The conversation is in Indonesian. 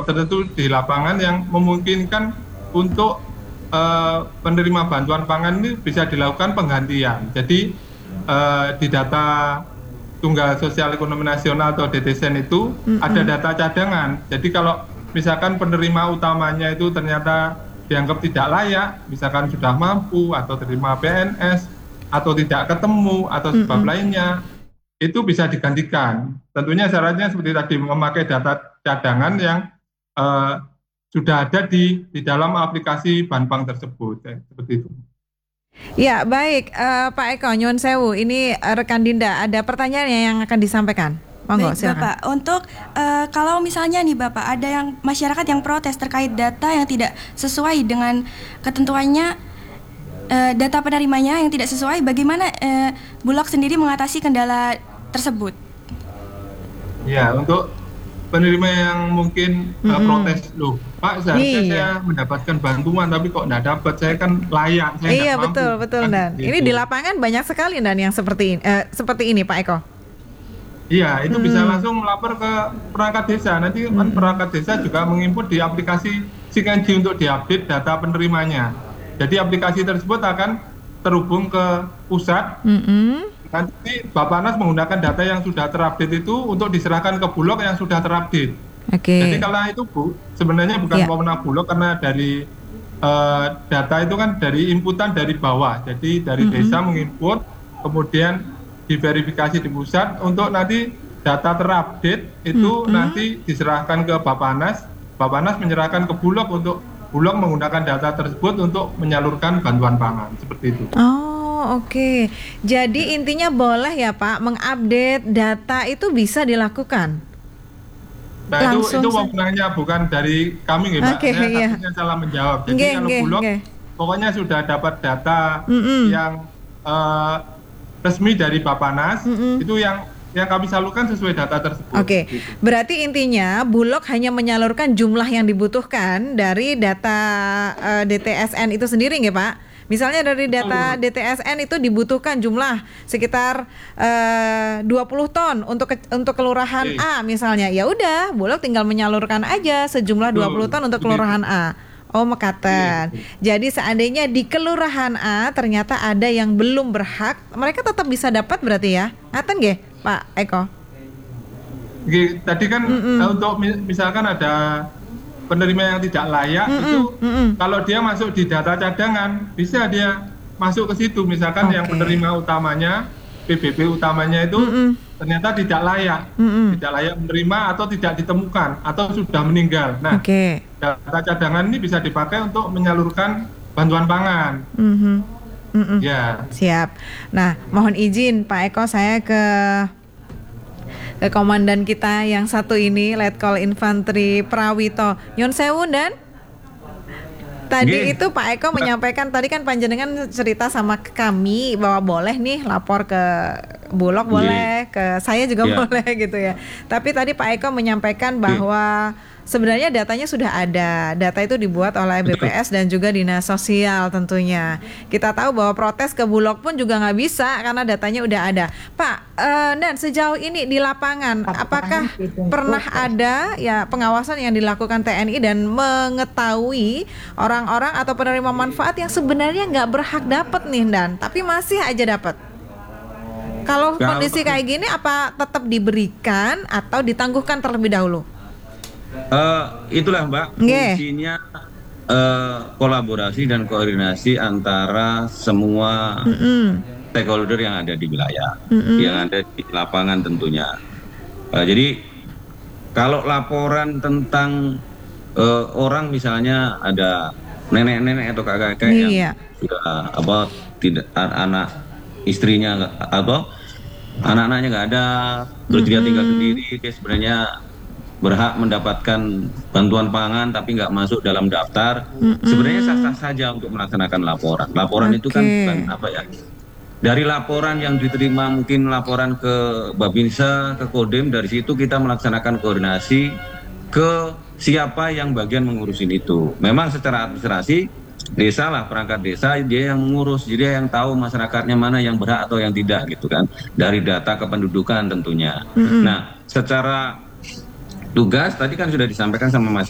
kelompok tertentu di lapangan yang memungkinkan untuk penerima bantuan pangan ini bisa dilakukan penggantian. Jadi di data Tunggal Sosial Ekonomi Nasional atau DTSN itu ada data cadangan. Jadi kalau misalkan penerima utamanya itu ternyata dianggap tidak layak, misalkan sudah mampu atau terima PNS atau tidak ketemu atau sebab lainnya, itu bisa digantikan. Tentunya syaratnya seperti tadi memakai data cadangan yang sudah ada di dalam aplikasi Banpang tersebut, seperti itu. Ya, baik, Pak Eko, nyuwun sewu. Ini rekan Dinda, ada pertanyaan yang akan disampaikan. Monggo, Baik, silakan. Bapak. Untuk kalau misalnya nih Bapak, ada yang masyarakat yang protes terkait data yang tidak sesuai dengan ketentuannya, data penerimanya yang tidak sesuai, bagaimana Bulog sendiri mengatasi kendala tersebut? Ya, untuk penerima yang mungkin protes, loh Pak, seharusnya saya mendapatkan bantuan tapi kok nggak dapat, saya kan layak, saya nggak mampu. Betul kan, Dan gitu. ini di lapangan banyak sekali Dan yang seperti ini Pak Eko. Iya, itu bisa langsung melapor ke perangkat desa. Nanti kan perangkat desa juga menginput di aplikasi Sinergi untuk diupdate data penerimanya. Jadi aplikasi tersebut akan terhubung ke pusat. Nanti Bappenas menggunakan data yang sudah terupdate itu untuk diserahkan ke Bulog yang sudah terupdate. Jadi kalau itu Bu, sebenarnya bukan wewenang Bulog karena dari data itu kan dari inputan dari bawah. Jadi dari desa menginput, kemudian diverifikasi di pusat untuk nanti data terupdate itu nanti diserahkan ke Bappenas. Bappenas menyerahkan ke Bulog untuk Bulog menggunakan data tersebut untuk menyalurkan bantuan pangan, seperti itu. Oke. Jadi intinya boleh ya Pak, mengupdate data itu bisa dilakukan? Nah itu wewenangnya bukan dari kami Mbak. Saya takutnya salah menjawab. Jadi kalau Bulog pokoknya sudah dapat data yang resmi dari Bappenas, itu yang kami salurkan sesuai data tersebut. Gitu. Berarti intinya Bulog hanya menyalurkan jumlah yang dibutuhkan dari data DTSN itu sendiri nggih Pak? Misalnya dari data DTSN itu dibutuhkan jumlah sekitar 20 ton untuk kelurahan A misalnya. Ya udah, Bulog tinggal menyalurkan aja sejumlah 20 ton untuk kelurahan A. Oh, mekaten. Jadi seandainya di kelurahan A ternyata ada yang belum berhak, mereka tetap bisa dapat berarti ya? Ngaten nggih, Pak Eko? Tadi kan untuk misalkan ada penerima yang tidak layak itu kalau dia masuk di data cadangan bisa dia masuk ke situ, misalkan yang penerima utamanya PBB utamanya itu ternyata tidak layak menerima atau tidak ditemukan atau sudah meninggal. Nah, data cadangan ini bisa dipakai untuk menyalurkan bantuan pangan. Ya. Siap. Nah, mohon izin Pak Eko, saya ke komandan kita yang satu ini, Letkol Infantri Prawito. Nyun sewu Dan. Tadi itu Pak Eko menyampaikan, tadi kan panjenengan cerita sama kami bahwa boleh nih lapor ke Bulog, boleh ke saya juga boleh gitu ya. Tapi tadi Pak Eko menyampaikan bahwa sebenarnya datanya sudah ada. Data itu dibuat oleh BPS dan juga Dinas Sosial tentunya. Kita tahu bahwa protes ke Bulog pun juga nggak bisa karena datanya udah ada. Pak, dan sejauh ini di lapangan, apakah pernah ada ya pengawasan yang dilakukan TNI dan mengetahui orang-orang atau penerima manfaat yang sebenarnya nggak berhak dapat nih Dan, tapi masih aja dapat? Kalau kondisi kayak gini, apa tetap diberikan atau ditangguhkan terlebih dahulu? Itulah Mbak, fungsinya kolaborasi dan koordinasi antara semua stakeholder yang ada di wilayah, yang ada di lapangan tentunya. Jadi kalau laporan tentang orang misalnya ada nenek-nenek atau kakek-kakek yang sudah tidak anak istrinya atau anak-anaknya nggak ada, terus dia tinggal sendiri, dia sebenarnya berhak mendapatkan bantuan pangan tapi nggak masuk dalam daftar, sebenarnya sah-sah saja untuk melaksanakan laporan. Laporan itu kan bukan dari laporan yang diterima, mungkin laporan ke Babinsa, ke Kodim, dari situ kita melaksanakan koordinasi ke siapa yang bagian mengurusin itu. Memang secara administrasi desa lah, perangkat desa dia yang mengurus, dia yang tahu masyarakatnya mana yang berhak atau yang tidak gitu kan, dari data kependudukan tentunya. Nah, secara tugas tadi kan sudah disampaikan sama Mas